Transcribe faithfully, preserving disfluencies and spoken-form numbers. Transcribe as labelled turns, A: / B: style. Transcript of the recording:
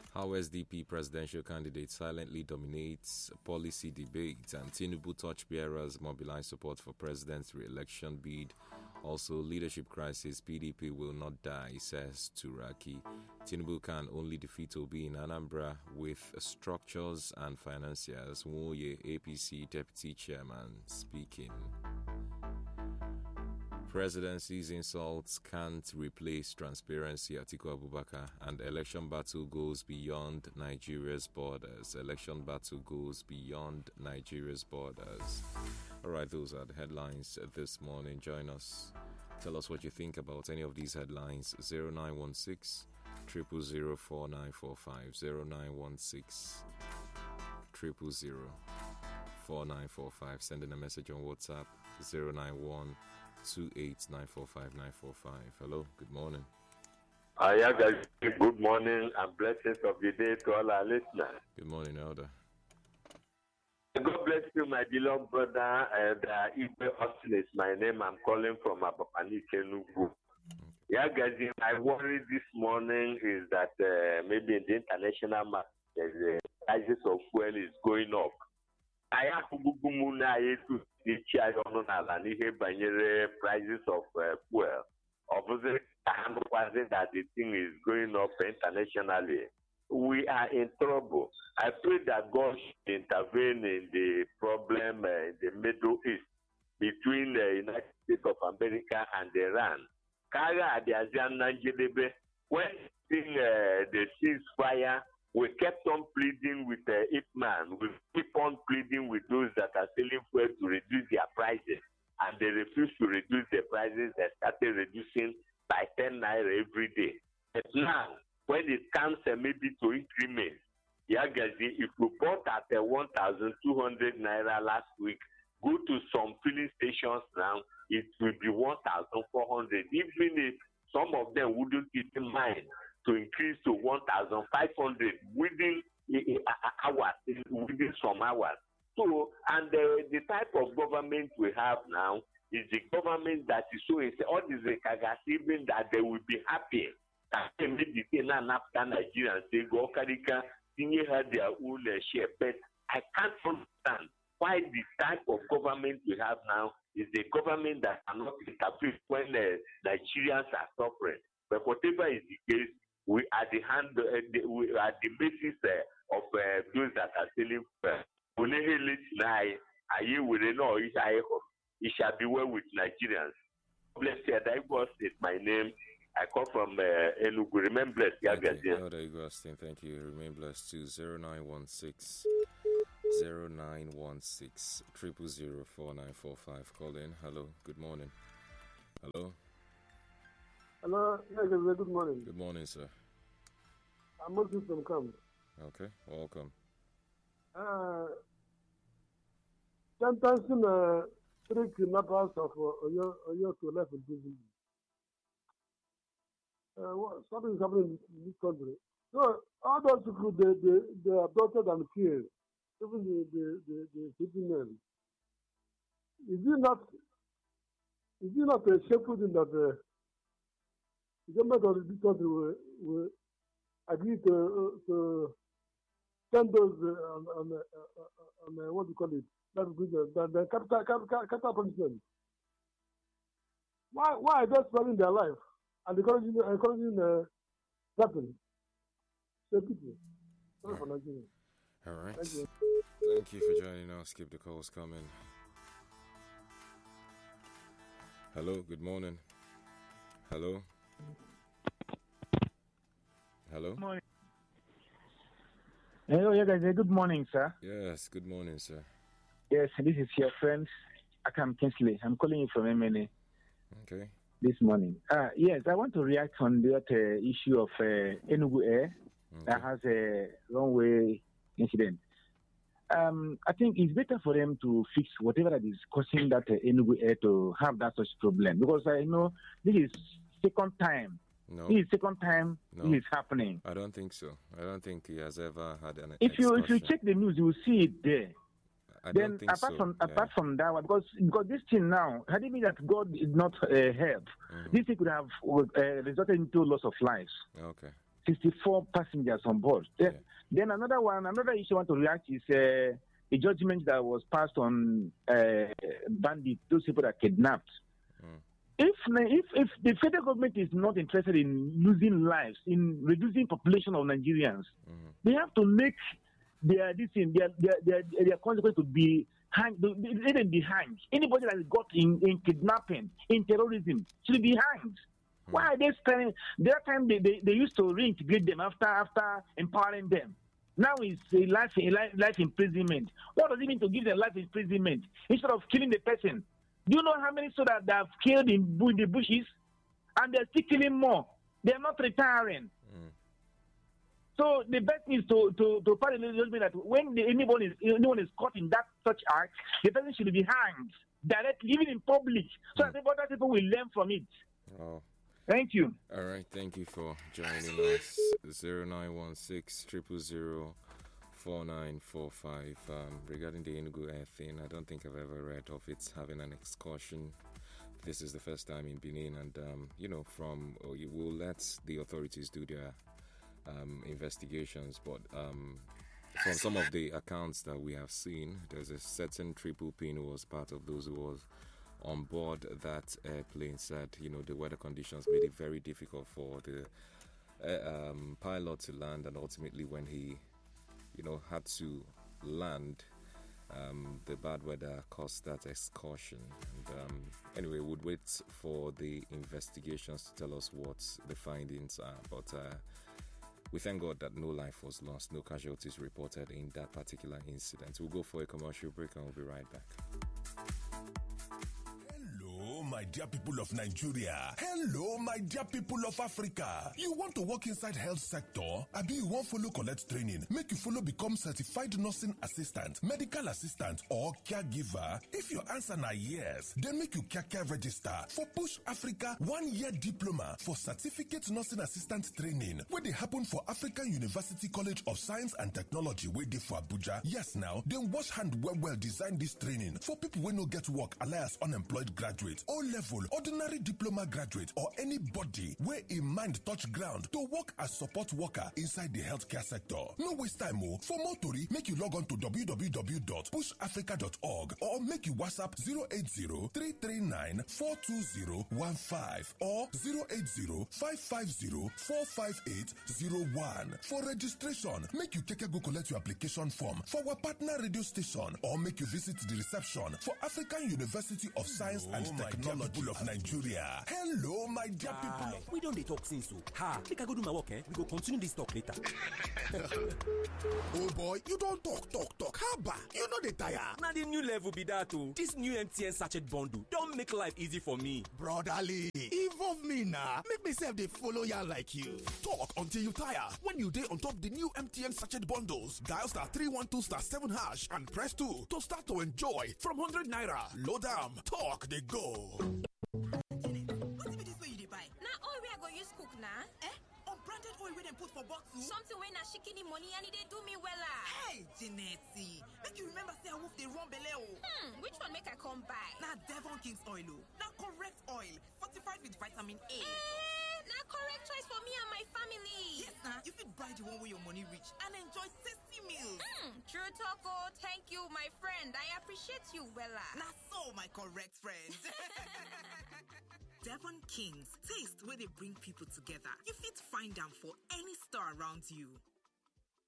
A: How S D P presidential candidate silently dominates policy debates, and Tinubu torchbearers mobilize support for president's re-election bid. Also, leadership crisis, P D P will not die, says Turaki. Tinubu can only defeat Obi in Anambra with structures and financiers. Nwoye, A P C deputy chairman, speaking. Presidency's insults can't replace transparency, Atiku Abubakar, and election battle goes beyond Nigeria's borders. Election battle goes beyond Nigeria's borders. All right, those are the headlines this morning. Join us. Tell us what you think about any of these headlines. zero nine one six, zero zero zero, four nine four five, zero nine one six, zero zero zero, four nine four five. Send in a message on WhatsApp, zero nine one two eight nine four five nine four five. Hello, good morning.
B: Uh, yeah, guys, good morning and blessings of the day to all our listeners.
A: Good morning, Elder.
B: God bless you, my beloved brother. And uh, Ibe Austin is my name. I'm calling from Abapani, Kenugu. Yeah, guys, my worry this morning is that uh, maybe in the international market, the prices of fuel is going up. I have to go to the chair on the banyere prices of uh, fuel. Obviously, I'm that the thing is going up internationally. We are in trouble. I pray that God should intervene in the problem uh, in the Middle East between the United States of America and Iran. Kara Adiazian when uh, the ceasefire, we kept on pleading with the uh, Ipman. We keep on pleading with those that are selling fuel to reduce their prices. And they refuse to reduce the prices. They started reducing by ten naira every day. But now, when it comes uh, maybe to increments, yeah, guys, if we bought at uh, one thousand two hundred naira last week, go to some filling stations now, it will be one thousand four hundred. Even if some of them wouldn't even mind to increase to one thousand five hundred within hours, within some hours. So, and uh, the type of government we have now is the government that is showing all these even that they will be happy. That they make the thing after Nigeria and say, go Karika, Tingy had their own uh, share. But I can't understand why the type of government we have now is the government that cannot interpret when uh, Nigerians are suffering. But whatever is the case, we are the hand, uh, the, we are the basis uh, of uh, those that are selling. Uh, it shall be well with Nigerians. Bless you. Daigos is my name. I come from uh, Enugu. Remain blessed.
A: Thank you. Daigos, thank you. Remain blessed too. zero nine one six, zero nine one six, zero zero zero, four nine four five. Call in. Hello. Good morning. Hello.
C: Hello. Yeah, good morning.
A: Good morning, sir.
C: I'm Moses from Camp.
A: Okay. Welcome.
C: Uh, sentencing uh, three kidnappers of uh, Oyo, Oyo to life in prison. Uh, what, something is happening in this country. So, all those people, they, they, they are abducted and killed. Even the, the, the, the citizens. Is it not, is it not a shameful thing that uh, the government of this country will, will agree to, uh, to send those uh, on, on, uh, on uh, what do you call it? That's good. The, the capital, capital, capital punishment. Why, why are they sparing their life and encouraging, encouraging uh, weapons? So people. Sorry for Nigeria.
A: All right. Thank you. Thank you for joining us. Keep the calls coming. Hello. Good morning. Hello. Hello.
D: Good morning. Hello, yeah, guys. Good morning, sir.
A: Yes, good morning, sir.
D: Yes, this is your friend, Akam Kinsley. I'm calling you from M N A.
A: Okay.
D: This morning. Uh, yes, I want to react on that uh, issue of uh, Enugu Air okay. that has a runway incident. Um, I think it's better for them to fix whatever that is causing that uh, Enugu Air to have that such problem, because I know this is second time.
A: No.
D: This is second time
A: no.
D: this is happening.
A: I don't think so. I don't think he has ever had an
D: If
A: excursion.
D: you if you check the news, you will see it there.
A: I
D: then
A: don't think
D: apart
A: so.
D: from
A: yeah.
D: apart from that one, because because this thing now, had it been that God did not uh, help, mm-hmm. this thing could have uh, resulted into loss of lives.
A: Okay.
D: sixty-four passengers on board.
A: Yeah.
D: Then another one, another issue I want to react is uh, the judgment that was passed on uh, bandits, those people that kidnapped.
A: Mm.
D: If, if if the federal government is not interested in losing lives, in reducing population of Nigerians,
A: mm.
D: they have to make their this thing, their their their, their consequence to be hanged. Let them be hanged. Anybody that is got in, in kidnapping, in terrorism, should be hanged. Mm. Why are they spending? That time they, they, they used to reintegrate them after after empowering them. Now it's a life, a life life imprisonment. What does it mean to give them life imprisonment instead of killing the person? Do you know how many soldiers they have killed in, in the bushes? And they're still killing more. They're not retiring. Mm. So the best is to to to pass a judgment that when the, anyone is anyone is caught in that such act, the person should be hanged directly, even in public, so mm. that other people will learn from it.
A: Oh.
D: Thank you.
A: All right, thank you for joining us. Zero nine one six triple zero four nine four five. Um, regarding the Enugu Air thing, I don't think I've ever read of it having an excursion. This is the first time in Benin, and um, you know, from oh, you will let the authorities do their um, investigations. But um, from some of the accounts that we have seen, there's a certain triple pin who was part of those who was on board that airplane. Said, you know, the weather conditions made it very difficult for the uh, um, pilot to land, and ultimately when he you know, had to land, um, the bad weather caused that excursion. And um, anyway, we'd wait for the investigations to tell us what the findings are. But uh, we thank God that no life was lost, no casualties reported in that particular incident. We'll go for a commercial break and we'll be right back.
E: My dear people of Nigeria. Hello, my dear people of Africa. You want to work inside health sector? Abi you want follow collect training? Make you follow become certified nursing assistant, medical assistant, or caregiver? If your answer na yes, then make you care register for Push Africa one-year diploma for certificate nursing assistant training, where they happen for African University College of Science and Technology, where they for Abuja. Yes, now then wash hand well well design this training for people who no get work, alias unemployed graduates. O-level, ordinary diploma graduate, or anybody where in mind touch ground to work as support worker inside the healthcare sector. No waste time, oh. For more tori, make you log on to w w w dot push africa dot org or make you WhatsApp zero eight zero three three nine four two zero one five or zero eight zero five five zero four five eight zero one. For registration, make you take a go collect your application form for our partner radio station or make you visit the reception for African University of Science oh, and Technology. People of Nigeria. Hello, my dear Hi. people of...
F: We don't dey talk since so. Ha, make I go do my work, eh? We go continue this talk later.
E: Oh boy, you don't talk, talk, talk. How about? You know the tire.
F: Now the new level be that too. This new M T N sachet bundle don't make life easy for me.
E: Brotherly, involve me now. Make myself they follow ya like you. Talk until you tire. When you day on top the new M T N sachet bundles, dial star three one two star seven hash and press two to start to enjoy from one hundred naira. Load am, talk they go.
G: What be this way you dey buy?
H: Na oil wey I go use cook na.
G: Eh? Unbranded oil wey dem put for bottle?
H: Something wey na shikini money and e dey do me wella.
G: Hey, Janetti, make you remember say I wolf dey run belle o.
H: Hmm, which one make I come buy?
G: Na Devon King's oil o. Na correct oil, fortified with vitamin A.
H: Eh, na correct choice for me and my family.
G: Yes na, you fit buy the one wey your money reach and enjoy tasty meals.
H: Hmm, true talk o. Thank you, my friend. I appreciate you wella.
G: Na so, my correct friend. Devon King's, taste where they bring people together. You fit find them for any store around you.